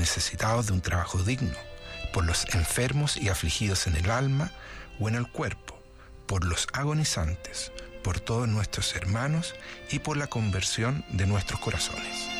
necesitados de un trabajo digno, por los enfermos y afligidos en el alma o en el cuerpo, por los agonizantes, por todos nuestros hermanos y por la conversión de nuestros corazones.